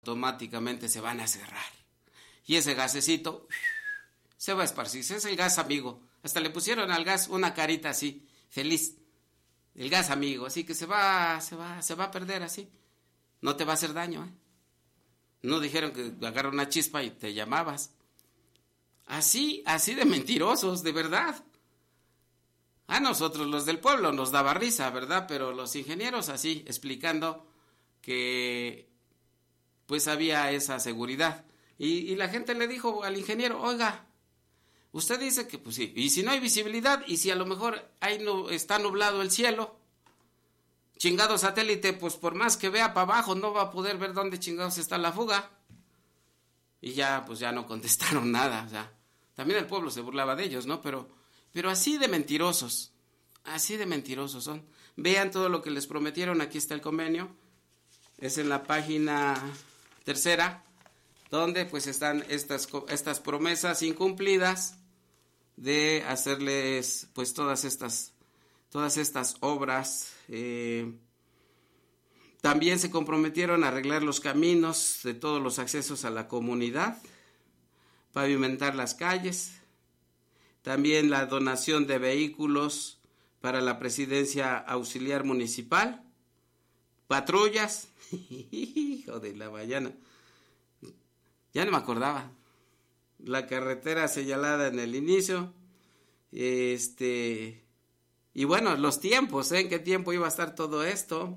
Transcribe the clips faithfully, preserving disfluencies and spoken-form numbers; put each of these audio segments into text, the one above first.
automáticamente se van a cerrar. Y ese gasecito se va a esparcir. Es el gas amigo. Hasta le pusieron al gas una carita así, feliz. El gas amigo, así que se va, se va, se va a perder así. No te va a hacer daño, ¿eh? No dijeron que agarra una chispa y te llamabas. Así, así de mentirosos, de verdad. A nosotros los del pueblo nos daba risa, ¿verdad? Pero los ingenieros así, explicando que pues había esa seguridad. Y, y la gente le dijo al ingeniero, oiga, usted dice que pues sí, y si no hay visibilidad, y si a lo mejor ahí no, está nublado el cielo, chingado satélite, pues por más que vea para abajo, no va a poder ver dónde chingados está la fuga. Y ya, pues ya no contestaron nada, o sea, también el pueblo se burlaba de ellos, ¿no? Pero, pero así de mentirosos, así de mentirosos son. Vean todo lo que les prometieron, aquí está el convenio, es en la página tercera, donde pues están estas, estas promesas incumplidas de hacerles pues todas estas, todas estas obras. Eh, también se comprometieron a arreglar los caminos de todos los accesos a la comunidad, pavimentar las calles, también la donación de vehículos para la presidencia auxiliar municipal, patrullas, hijo de la vallana, ya no me acordaba, la carretera señalada en el inicio, este, y bueno, los tiempos, ¿eh? ¿En qué tiempo iba a estar todo esto?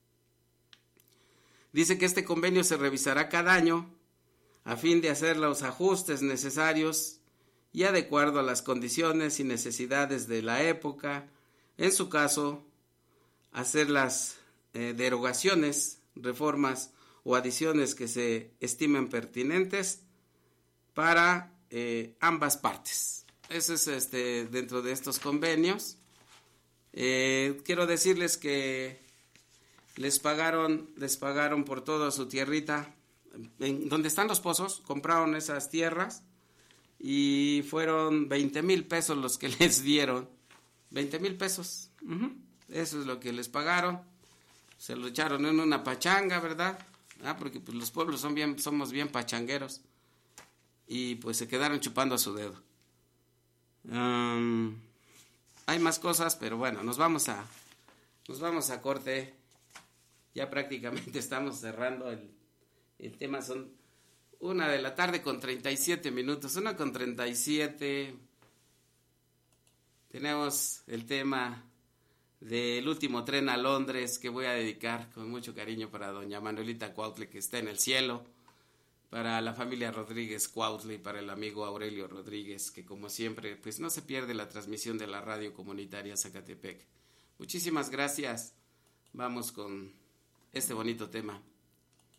Dice que este convenio se revisará cada año a fin de hacer los ajustes necesarios y adecuado a las condiciones y necesidades de la época, en su caso, hacer las eh, derogaciones, reformas o adiciones que se estimen pertinentes para eh, ambas partes. Eso es este, dentro de estos convenios. Eh, quiero decirles que les pagaron, les pagaron por toda su tierrita, en donde están los pozos, compraron esas tierras y fueron veinte mil pesos los que les dieron, veinte mil pesos, uh-huh. Eso es lo que les pagaron, se lo echaron en una pachanga, ¿verdad? Ah, porque pues los pueblos son bien, somos bien pachangueros, y pues se quedaron chupando a su dedo. Um, hay más cosas, pero bueno, nos vamos a, nos vamos a corte. Ya prácticamente estamos cerrando el, el tema, son una de la tarde con treinta y siete minutos, una con treinta y siete. Tenemos el tema del último tren a Londres que voy a dedicar con mucho cariño para doña Manuelita Cuautle, que está en el cielo, para la familia Rodríguez Cuautle y para el amigo Aurelio Rodríguez, que como siempre pues no se pierde la transmisión de la radio comunitaria Zacatepec. Muchísimas gracias, vamos con este bonito tema.